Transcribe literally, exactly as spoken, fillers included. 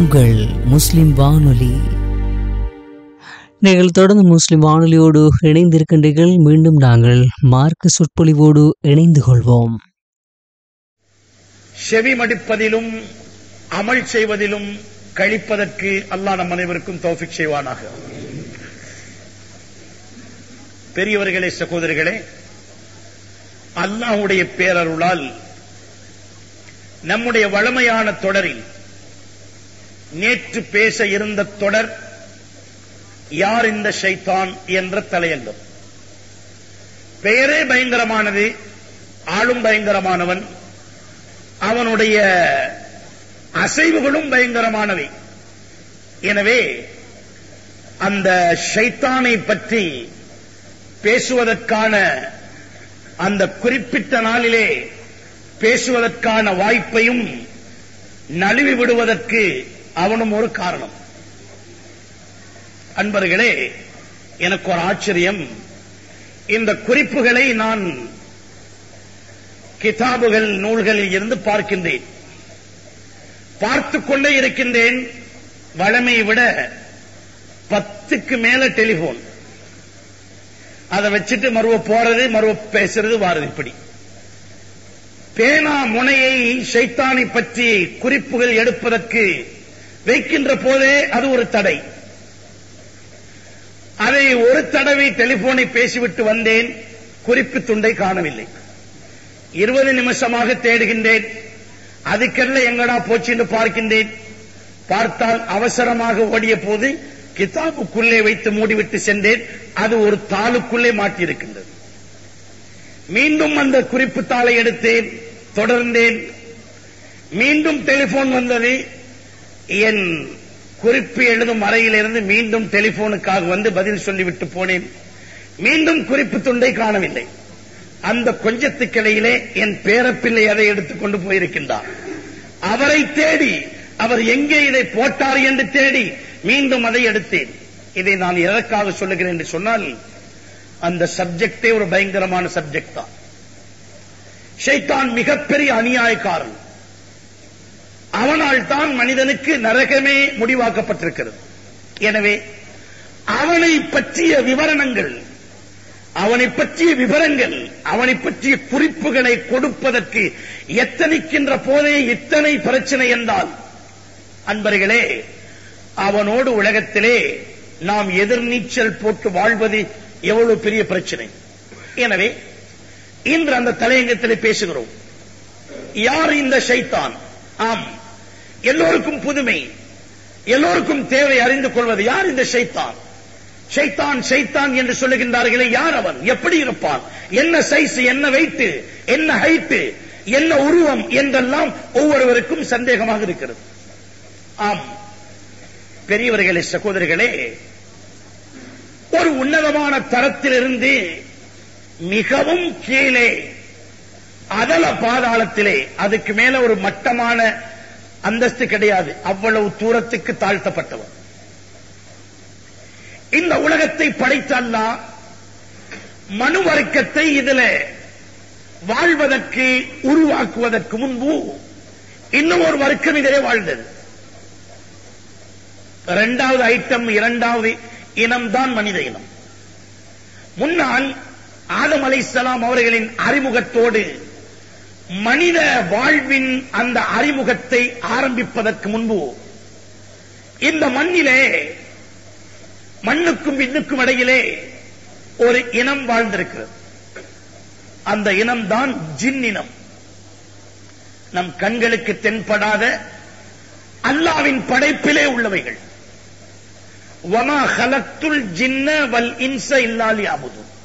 உங்கள் முஸ்லிம் வானொலி. நீங்கள் தொடர்ந்து முஸ்லிம் வானொலியோடு இணைந்திருக்கின்றீர்கள். மீண்டும் நாங்கள் மார்க்க சொற்பொழிவோடு இணைந்து கொள்வோம். செவிமடிப்பதிலும் அமல் செய்வதிலும் கழிப்பதற்கு அல்லாஹ் நம் அனைவருக்கும் தௌஃபீக் செய்வானாக. பெரியவர்களே, சகோதரர்களே, அல்லாஹ்வுடைய பேரருளால் நம்முடைய வளமையான தொடரில் நேற்று பேச இருந்த தொடர் யார் இந்த ஷைத்தான் என்ற தலையங்கம். பெயரே பயங்கரமானது, ஆளும் பயங்கரமானவன், அவனுடைய அசைவுகளும் பயங்கரமானவை. எனவே அந்த ஷைத்தானை பற்றி பேசுவதற்கான அந்த குறிப்பிட்ட நாளிலே பேசுவதற்கான வாய்ப்பையும் நழுவி விடுவதற்கு அவனும் ஒரு காரணம். அன்பர்களே, எனக்கு ஒரு ஆச்சரியம். இந்த குறிப்புகளை நான் கிதாபுகள் நூல்களில் இருந்து பார்க்கின்றேன், பார்த்துக் கொண்டே இருக்கின்றேன். வழமையை விட பத்துக்கு மேல டெலிபோன், அதை வச்சுட்டு மறுவ போறது, மறுவ பேசுறது, வாரது. இப்படி பேனா முனையை ஷைத்தானை பற்றி குறிப்புகள் எடுப்பதற்கு வைக்கின்ற போதே அது ஒரு தடை. அதை ஒரு தடவை டெலிபோனை பேசிவிட்டு வந்தேன், குறிப்பு துண்டை காணவில்லை. இருபது நிமிஷமாக தேடுகின்றேன், அதுக்கெல்லாம் எங்கடா போச்சு என்று பார்க்கின்றேன். பார்த்தால் அவசரமாக ஓடிய போது கிதாபுக்குள்ளே வைத்து மூடிவிட்டு சென்றேன். அது ஒரு தாளுக்குள்ளே மாட்டியிருக்கின்றது. மீண்டும் அந்த குறிப்பு தாளை எடுத்தேன், தொடர்ந்தேன். மீண்டும் டெலிபோன் வந்தது. என் குறிப்பு எழுதும் அறையிலிருந்து மீண்டும் டெலிபோனுக்காக வந்து பதில் சொல்லிவிட்டு போனேன். மீண்டும் குறிப்பு துண்டை காணவில்லை. அந்த கொஞ்சத்துக்கிடையிலே என் பேரப்பிள்ளை அதை எடுத்துக் கொண்டு போயிருக்கின்றார். அவரை தேடி, அவர் எங்கே இதை போட்டார் என்று தேடி மீண்டும் அதை எடுத்தேன். இதை நான் எதற்காக சொல்லுகிறேன் என்று சொன்னால், அந்த சப்ஜெக்டே ஒரு பயங்கரமான சப்ஜெக்ட் தான். ஷைத்தான் மிகப்பெரிய அநியாயக்காரன். அவனால் தான் மனிதனுக்கு நரகமே முடிவாக்கப்பட்டிருக்கிறது. எனவே அவனை பற்றிய விவரணங்கள், அவனை பற்றிய விவரங்கள், அவனை பற்றிய குறிப்புகளை கொடுப்பதற்கு எத்தனைக்கின்ற போதே இத்தனை பிரச்சனை என்றால், அன்பர்களே, அவனோடு உலகத்திலே நாம் எதிர்நீச்சல் போட்டு வாழ்வது எவ்வளவு பெரிய பிரச்சனை. எனவே இன்று அந்த தலையங்கத்திலே பேசுகிறோம். யார் இந்த ஷைத்தான்? ஆம், எல்லோருக்கும் புதுமை, எல்லோருக்கும் தேவை அறிந்து கொள்வது. யார் இந்த ஷைத்தான்? ஷைத்தான் ஷைத்தான் என்று சொல்லுகின்றார்களே, யார் அவன்? எப்படி இருப்பான்? என்ன சைஸ், என்ன வெயிட், என்ன ஹைட், என்ன உருவம் என்றெல்லாம் ஒவ்வொருவருக்கும் சந்தேகமாக இருக்கிறது. ஆம், பெரியவர்களே, சகோதரர்களே, ஒரு உன்னதமான தரத்திலிருந்து மிகவும் கீழே அதல பாதாளத்திலே, அதுக்கு மேல ஒரு மட்டமான அந்தஸ்து கிடையாது, அவ்வளவு தூரத்துக்கு தாழ்த்தப்பட்டவர். இந்த உலகத்தை படைத்த அல்லாஹ் மனு வர்க்கத்தை இதில் வாழ்வதற்கு உருவாக்குவதற்கு முன்பு இன்னும் ஒரு வர்க்கம் இதிலே வாழ்ந்தது. இரண்டாவது ஐட்டம், இரண்டாவது இனம்தான் மனித இனம். முன்னால் ஆதம் அலைஹிஸ்ஸலாம் அவர்களின் அறிமுகத்தோடு மனித வாழ்வின் அந்த அறிமுகத்தை ஆரம்பிப்பதற்கு முன்பு இந்த மண்ணிலே, மண்ணுக்கும் விண்ணுக்கும் இடையிலே ஒரு இனம் வாழ்ந்திருக்கிறது. அந்த இனம்தான் ஜின் இனம். நம் கண்களுக்கு தென்படாத அல்லாஹ்வின் படைப்பிலே உள்ளவைகள். வமா ஹலக்துல் ஜின்ன வல் இன்ஸ இல்லா லியஅபுதுன்.